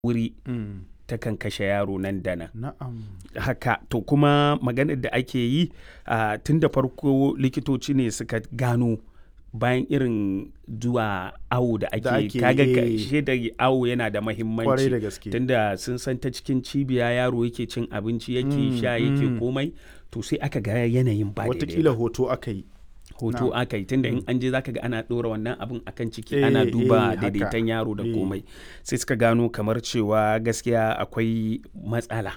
wuri Mm. takan kashe yaro nan da nan. Na'am. Haka to kuma maganar da ake yi tun da farko likitoci ne suka gano bayan irin zuwa awo da ake kaga da awo yana da Kwarai mahimmanci da gaske. tunda sun san ta cikin cibiya yaro yake cin abinci yake sha yake komai to sai aka ga yanayin ba daidai Watakila hoto aka yi. hoto aka yi tunda in an je zaka ga ana ɗora wannan abin akan ciki ana duba daidaiton yaro da komai sai suka gano kamar cewa gaskiya akwai matsala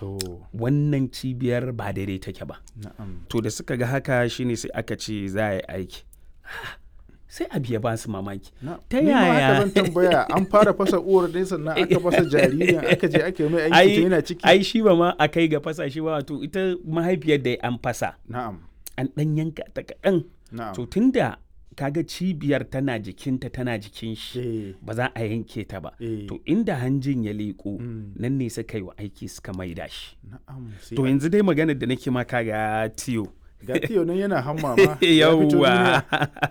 wannan cibiyar ba daidai take ba. Na'am. To da suka ga haka shine sai aka ce za a yi aiki sai abu ya ba su mamaki ta yaya zan tambaya an fara fasa uwar ne sannan aka fasa jaririn aka je aka yi mai aiki yana ciki ai shi ba ma a kai ga fasa shi ba wato ita mahaifiyar da an fasa na'am an dan yanka ta kaɗan to tunda kaga cibiyar tana jikinta tana jikin shi ba za a yanke ta ba to inda hanjin ya leƙo nan ne suka yi wa aiki suka maida shi to yanzu dai maganar da nake ma kaga tiyo ga tiyo nan yana hamma ma yawwa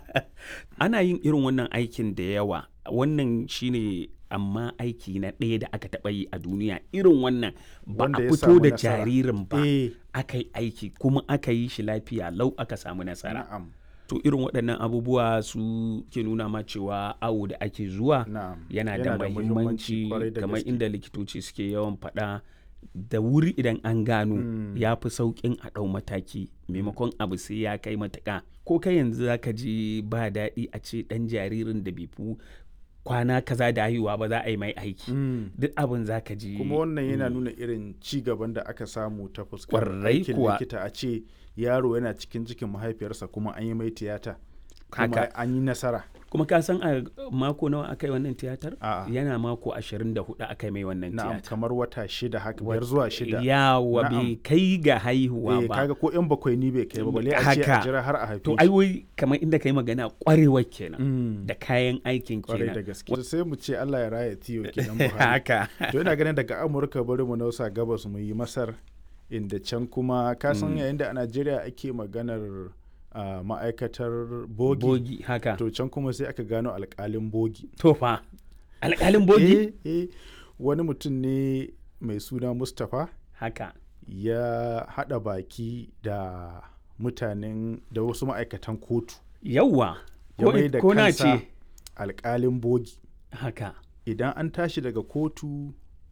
ana yin irin wannan aikin da yawa wannan shine amma aiki na ɗaya da aka taɓa yi a duniya irin wannan ba a fito da jaririn ba aka yi aiki kuma aka yi shi lafiya lau aka samu nasara. To irin waɗannan abubuwa su ke nuna ma cewa awo da ake zuwa yana da muhimmanci kamar inda likitoci suke yawan faɗa da wuri idan an gano ya fi sauƙin a ɗau mataki maimakon abu sai ya kai matuƙa ko kai yanzu za ka ji ba daɗi a ce ɗan jaririn da bai fi kwana kaza da haihuwa ba za a yi mai aiki duk abin za ka ji kuma wannan yana nuna irin ci gaban da aka samu ta fuskar aikin likita a ce yaro yana cikin cikin mahaifiyarsa kuma an yi mai tiyata kuma an yi nasara kuma ka san a mako nawa aka yi wannan tiyatar yana mako 24 aka yi mai wannan tiyatar kamar wata 6 haka 5 zuwa 6 yawa bai kai ga haihuwa ba kaga ko yan bakwai ni bai kai ba balle a ce a jira har a haife to ai wai kamar inda kai magana kwarewa kenan da kayan aikin kenan da gaske sai mu ce Allah ya raya tiyo kenan Buhari haka to ina ganin daga Amurka bari mu nausa gabas mu yi Masar inda can kuma ka san yayin da a Najeriya ake maganar ma'aikatar bogi haka to can kuma sai aka gano alƙalin bogi to fa alƙalin bogi wani mutum ne mai suna Mustapha haka ya haɗa baki da mutanen da wasu ma'aikatan kotu yawwa ya mai da kansa alƙalin bogi haka idan an tashi daga kotu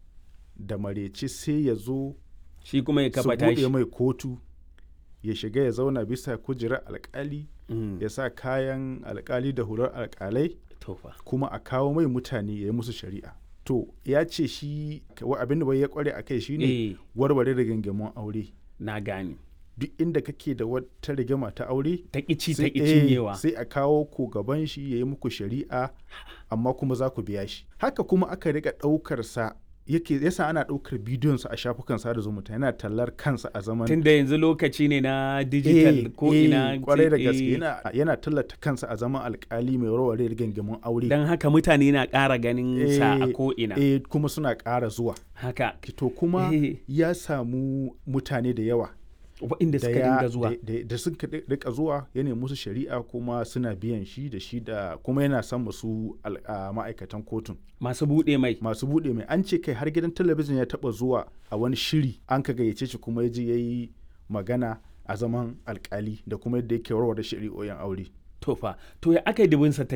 da mareci sai ya zo shi kuma ya kafa tashi su buɗe mai kotu ya shiga ya zauna bisa kujerar alkali ya sa kayan alkali da hular alkalai kuma a kawo mai mutane ya yi musu shari'a to ya ce shi abin da bai ya kware a kai shine warware rigingimun aure na gane duk inda kake da wata rigima ta aure ta kici ta cinyewa sai a kawo ku gaban shi ya yi muku shari'a amma kuma za ku biya shi haka kuma aka riga ɗaukar sa yasa ana ɗaukar bidiyonsa a shafukan sada zumunta yana tallar kansa a zaman tunda yanzu lokaci ne na digital ko ina kwarai da gaske yana tallata kansa a zaman alkali mai warware rigingimun aure dan haka mutane na ƙara ganin sa a ko ina kuma suna ƙara zuwa haka to kuma ya samu mutane da yawa waɗanda suka dinga zuwa da suka rika zuwa ya nemi musu shari'a kuma suna biyan shi da kuma yana son musu ma'aikatan kotun masu buɗe mai an ce kai har gidan talabijin ya taɓa zuwa a wani shiri an ka gayyace shi kuma ya je ya yi magana a zaman alkali da kuma yadda yake warware shari'o'in aure to ya aka yi dubinsa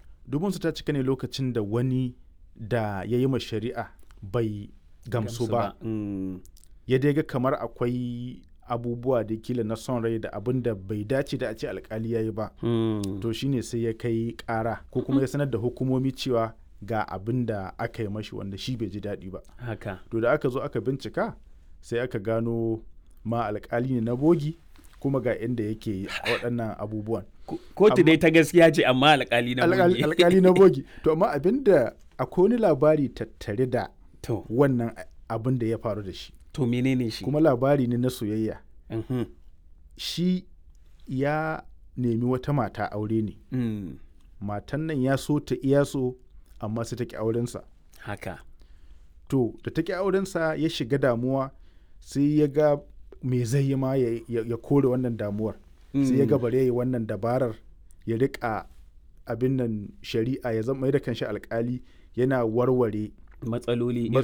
ta cika ne lokacin da wani da ya yi ma shari'a bai gamsu ba ya dai ga kamar akwai abubuwa da kila na son rai da abin da bai dace da a ce alkali ya yi ba to shine sai ya kai kara ko kuma ya sanar da hukumomi cewa ga abin da aka yi mashi wanda shi bai ji daɗi ba haka to da aka zo aka bincika sai aka gano ma alkali ne na bogi kuma ga inda yake waɗannan abubuwan kotu dai ta gaskiya ce amma alkali na bogi to amma abin da akwai wani labari tattare da wannan abin da ya faru da shi to menene shi kuma labari ne na soyayya shi ya nemi wata mata aure ne matan nan ya so ta iya so amma sai ta ki aurensa haka to da ta ki aurensa ya shiga damuwa sai ya ga me zai yi ma ya kore wannan damuwar sai ya ga bare ya yi wannan dabarar ya rika abin nan shari'a ya zama da kanshi alkali yana warware matsaloli